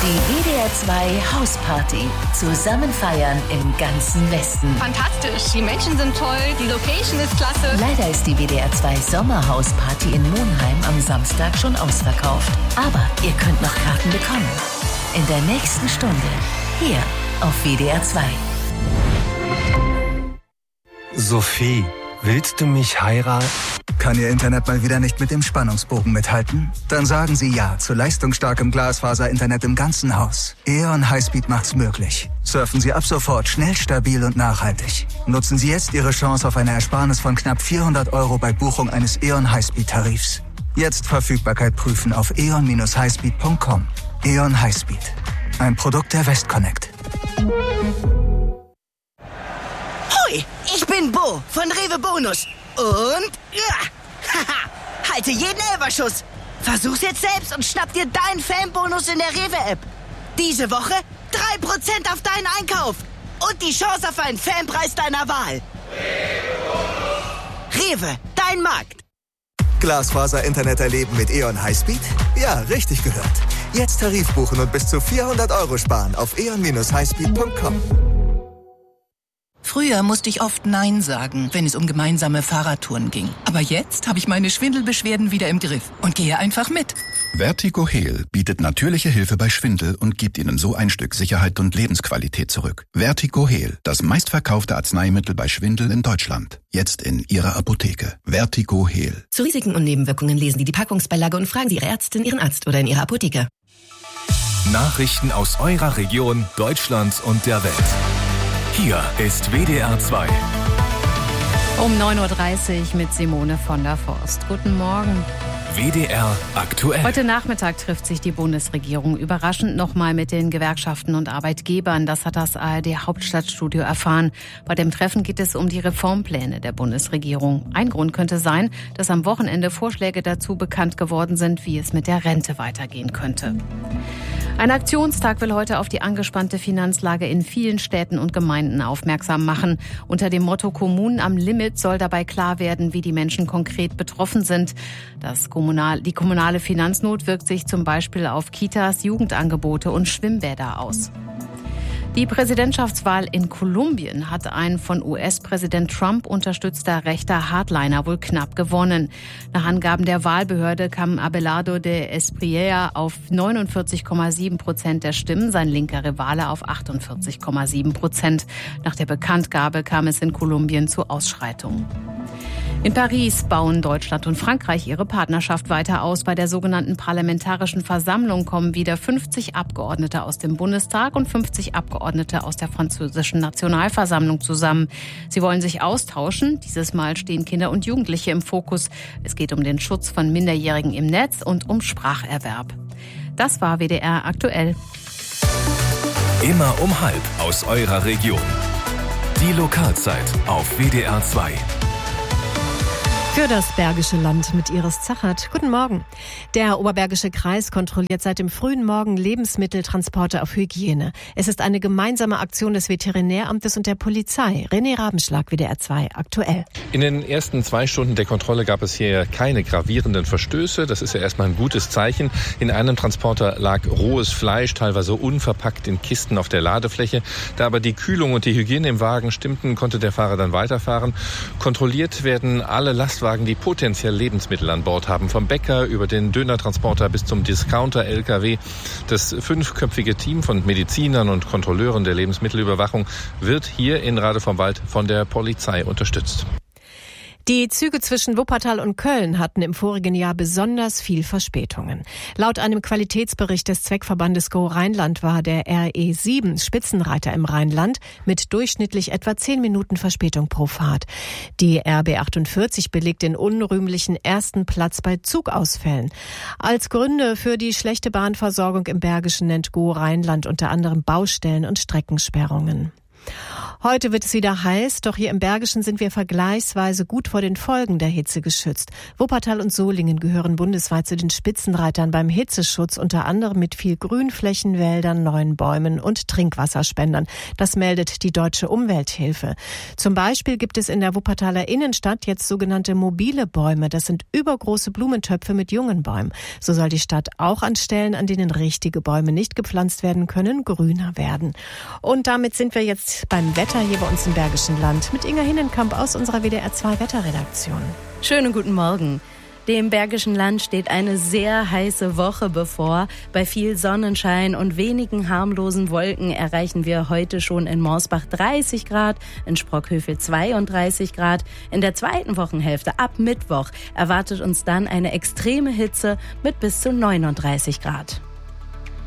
Die WDR 2 Hausparty. Zusammen feiern im ganzen Westen. Fantastisch, die Menschen sind toll, die Location ist klasse. Leider ist die WDR 2 Sommerhausparty in Monheim am Samstag schon ausverkauft. Aber ihr könnt noch Karten bekommen. In der nächsten Stunde. Hier auf WDR 2. Sophie, willst du mich heiraten? Kann Ihr Internet mal wieder nicht mit dem Spannungsbogen mithalten? Dann sagen Sie ja zu leistungsstarkem Glasfaser-Internet im ganzen Haus. E.ON Highspeed macht's möglich. Surfen Sie ab sofort schnell, stabil und nachhaltig. Nutzen Sie jetzt Ihre Chance auf eine Ersparnis von knapp 400 € bei Buchung eines E.ON Highspeed-Tarifs. Jetzt Verfügbarkeit prüfen auf eon-highspeed.com. E.ON Highspeed. Ein Produkt der Westconnect. Hoi, ich bin Bo von Rewe Bonus. Und halte jeden Elferschuss. Versuch's jetzt selbst und schnapp dir deinen Fanbonus in der Rewe-App. Diese Woche 3% auf deinen Einkauf. Und die Chance auf einen Fanpreis deiner Wahl. Rewe, dein Markt. Glasfaser-Internet erleben mit E.ON Highspeed? Ja, richtig gehört. Jetzt Tarif buchen und bis zu 400 € sparen auf eon-highspeed.com. Früher musste ich oft Nein sagen, wenn es um gemeinsame Fahrradtouren ging. Aber jetzt habe ich meine Schwindelbeschwerden wieder im Griff und gehe einfach mit. Vertigo Heal bietet natürliche Hilfe bei Schwindel und gibt Ihnen so ein Stück Sicherheit und Lebensqualität zurück. Vertigo Heal, das meistverkaufte Arzneimittel bei Schwindel in Deutschland. Jetzt in Ihrer Apotheke. Vertigo Heal. Zu Risiken und Nebenwirkungen lesen Sie die Packungsbeilage und fragen Sie Ihre Ärztin, Ihren Arzt oder in Ihrer Apotheke. Nachrichten aus eurer Region, Deutschland und der Welt. Hier ist WDR 2. Um 9.30 Uhr mit Simone von der Forst. Guten Morgen. WDR aktuell. Heute Nachmittag trifft sich die Bundesregierung überraschend nochmal mit den Gewerkschaften und Arbeitgebern. Das hat das ARD Hauptstadtstudio erfahren. Bei dem Treffen geht es um die Reformpläne der Bundesregierung. Ein Grund könnte sein, dass am Wochenende Vorschläge dazu bekannt geworden sind, wie es mit der Rente weitergehen könnte. Ein Aktionstag will heute auf die angespannte Finanzlage in vielen Städten und Gemeinden aufmerksam machen. Unter dem Motto Kommunen am Limit soll dabei klar werden, wie die Menschen konkret betroffen sind. Die kommunale Finanznot wirkt sich zum Beispiel auf Kitas, Jugendangebote und Schwimmbäder aus. Die Präsidentschaftswahl in Kolumbien hat ein von US-Präsident Trump unterstützter rechter Hardliner wohl knapp gewonnen. Nach Angaben der Wahlbehörde kam Abelardo de Espriella auf 49,7% der Stimmen, sein linker Rivale auf 48,7%. Nach der Bekanntgabe kam es in Kolumbien zu Ausschreitungen. In Paris bauen Deutschland und Frankreich ihre Partnerschaft weiter aus. Bei der sogenannten Parlamentarischen Versammlung kommen wieder 50 Abgeordnete aus dem Bundestag und 50 Abgeordnete aus der französischen Nationalversammlung zusammen. Sie wollen sich austauschen. Dieses Mal stehen Kinder und Jugendliche im Fokus. Es geht um den Schutz von Minderjährigen im Netz und um Spracherwerb. Das war WDR aktuell. Immer um 12:30 aus eurer Region. Die Lokalzeit auf WDR 2. Für das Bergische Land mit Iris Zachert. Guten Morgen. Der Oberbergische Kreis kontrolliert seit dem frühen Morgen Lebensmitteltransporte auf Hygiene. Es ist eine gemeinsame Aktion des Veterinäramtes und der Polizei. René Rabenschlag, WDR 2, aktuell. In den ersten 2 Stunden der Kontrolle gab es hier keine gravierenden Verstöße. Das ist ja erstmal ein gutes Zeichen. In einem Transporter lag rohes Fleisch, teilweise unverpackt in Kisten auf der Ladefläche. Da aber die Kühlung und die Hygiene im Wagen stimmten, konnte der Fahrer dann weiterfahren. Kontrolliert werden alle Lastwagen, die potenziell Lebensmittel an Bord haben. Vom Bäcker über den Dönertransporter bis zum Discounter-LKW. Das 5-köpfige Team von Medizinern und Kontrolleuren der Lebensmittelüberwachung wird hier in Rade vom Wald von der Polizei unterstützt. Die Züge zwischen Wuppertal und Köln hatten im vorigen Jahr besonders viel Verspätungen. Laut einem Qualitätsbericht des Zweckverbandes Go Rheinland war der RE7 Spitzenreiter im Rheinland mit durchschnittlich etwa 10 Minuten Verspätung pro Fahrt. Die RB 48 belegt den unrühmlichen 1. Platz bei Zugausfällen. Als Gründe für die schlechte Bahnversorgung im Bergischen nennt Go Rheinland unter anderem Baustellen und Streckensperrungen. Heute wird es wieder heiß, doch hier im Bergischen sind wir vergleichsweise gut vor den Folgen der Hitze geschützt. Wuppertal und Solingen gehören bundesweit zu den Spitzenreitern beim Hitzeschutz, unter anderem mit viel Grünflächen, Wäldern, neuen Bäumen und Trinkwasserspendern. Das meldet die Deutsche Umwelthilfe. Zum Beispiel gibt es in der Wuppertaler Innenstadt jetzt sogenannte mobile Bäume. Das sind übergroße Blumentöpfe mit jungen Bäumen. So soll die Stadt auch an Stellen, an denen richtige Bäume nicht gepflanzt werden können, grüner werden. Und damit sind wir jetzt beim Wetter hier bei uns im Bergischen Land mit Inga Hinnenkamp aus unserer WDR 2 Wetterredaktion. Schönen guten Morgen. Dem Bergischen Land steht eine sehr heiße Woche bevor. Bei viel Sonnenschein und wenigen harmlosen Wolken erreichen wir heute schon in Morsbach 30 Grad, in Sprockhövel 32 Grad. In der zweiten Wochenhälfte ab Mittwoch erwartet uns dann eine extreme Hitze mit bis zu 39 Grad.